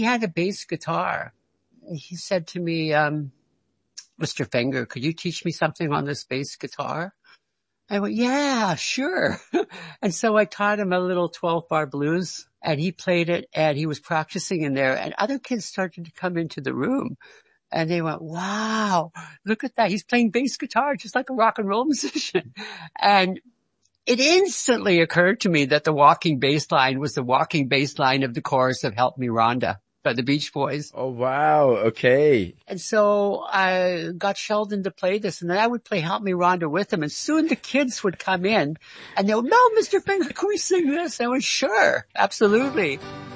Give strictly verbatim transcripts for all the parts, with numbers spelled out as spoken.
he had a bass guitar. He said to me, um, Mister Fenger, could you teach me something on this bass guitar? I went, yeah, sure. And so I taught him a little twelve bar blues, and he played it, and he was practicing in there, and other kids started to come into the room, and they went, wow, look at that. He's playing bass guitar just like a rock and roll musician. And it instantly occurred to me that the walking bass line was the walking bass line of the chorus of Help Me Rhonda by the Beach Boys. Oh, wow. Okay. And so I got Sheldon to play this, and then I would play Help Me Rhonda with him. And soon the kids would come in and they would, no, Mister Fenger, can we sing this? And I went, sure, absolutely.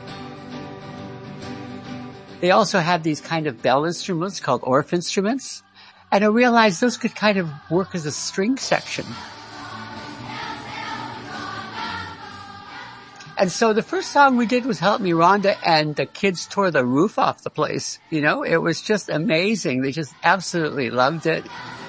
They also had these kind of bell instruments called Orff instruments. And I realized those could kind of work as a string section. And so the first song we did was Help Me Rhonda, and the kids tore the roof off the place. You know, it was just amazing. They just absolutely loved it.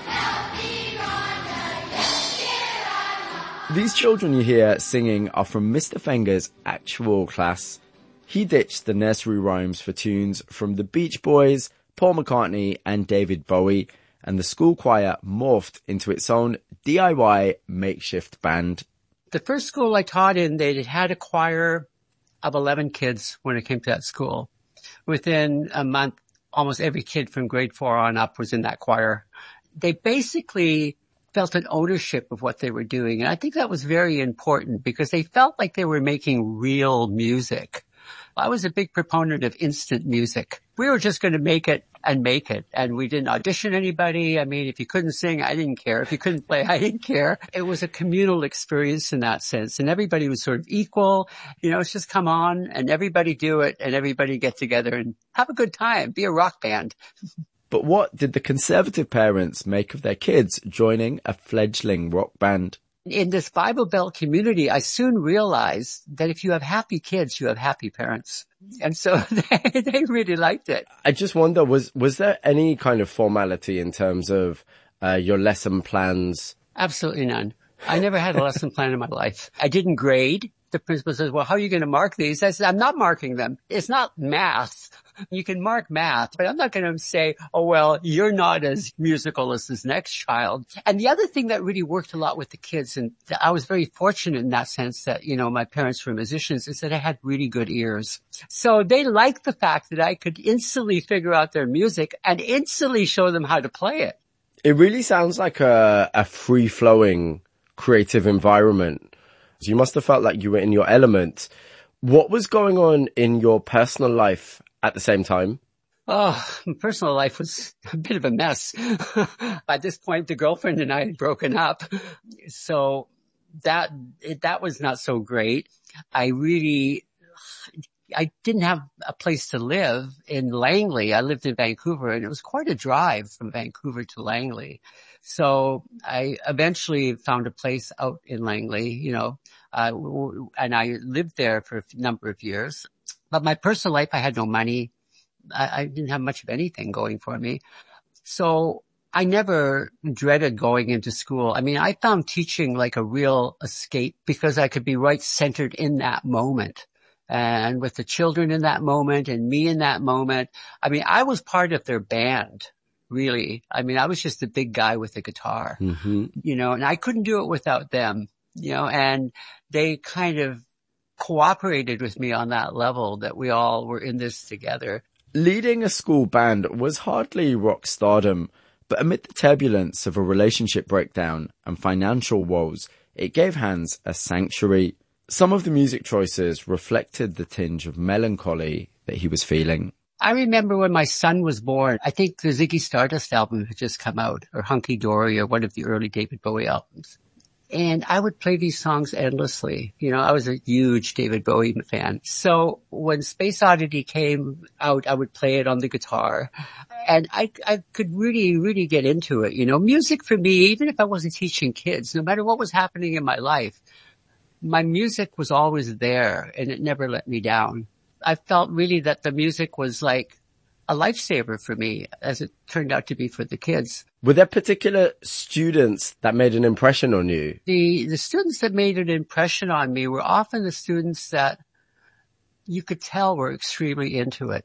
These children you hear singing are from Mister Fenger's actual class. He ditched the nursery rhymes for tunes from the Beach Boys, Paul McCartney and David Bowie, and the school choir morphed into its own D I Y makeshift band. The first school I taught in, they had a choir of eleven kids when it came to that school. Within a month, almost every kid from grade four on up was in that choir. They basically felt an ownership of what they were doing. And I think that was very important because they felt like they were making real music. I was a big proponent of instant music. We were just going to make it and make it. And we didn't audition anybody. I mean, if you couldn't sing, I didn't care. If you couldn't play, I didn't care. It was a communal experience in that sense. And everybody was sort of equal. You know, it's just come on and everybody do it and everybody get together and have a good time. Be a rock band. But what did the conservative parents make of their kids joining a fledgling rock band? In this Bible Belt community, I soon realized that if you have happy kids, you have happy parents. And so they, they really liked it. I just wonder, was, was there any kind of formality in terms of uh, your lesson plans? Absolutely none. I never had a lesson plan in my life. I didn't grade. The principal says, well, how are you going to mark these? I said, I'm not marking them. It's not math. You can mark math, but I'm not going to say, oh, well, you're not as musical as this next child. And the other thing that really worked a lot with the kids, and I was very fortunate in that sense that, you know, my parents were musicians, is that I had really good ears. So they liked the fact that I could instantly figure out their music and instantly show them how to play it. It really sounds like a, a free-flowing creative environment. You must have felt like you were in your element. What was going on in your personal life at the same time? Oh, my personal life was a bit of a mess. At this point, the girlfriend and I had broken up. So that, it, that was not so great. I really, I didn't have a place to live in Langley. I lived in Vancouver and it was quite a drive from Vancouver to Langley. So I eventually found a place out in Langley, you know, uh, and I lived there for a number of years. But my personal life, I had no money. I, I didn't have much of anything going for me. So I never dreaded going into school. I mean, I found teaching like a real escape because I could be right centered in that moment. And with the children in that moment and me in that moment. I mean, I was part of their band, really. I mean, I was just the big guy with the guitar, mm-hmm. you know, and I couldn't do it without them, you know, and they kind of cooperated with me on that level that we all were in this together. Leading a school band was hardly rock stardom, but amid the turbulence of a relationship breakdown and financial woes, it gave Hans a sanctuary. Some of the music choices reflected the tinge of melancholy that he was feeling. I remember when my son was born, I think the Ziggy Stardust album had just come out, or Hunky Dory, or one of the early David Bowie albums. And I would play these songs endlessly. You know, I was a huge David Bowie fan. So when Space Oddity came out, I would play it on the guitar. And I, I could really, really get into it. You know, music for me, even if I wasn't teaching kids, no matter what was happening in my life, my music was always there and it never let me down. I felt really that the music was like a lifesaver for me, as it turned out to be for the kids. Were there particular students that made an impression on you? The, the students that made an impression on me were often the students that you could tell were extremely into it.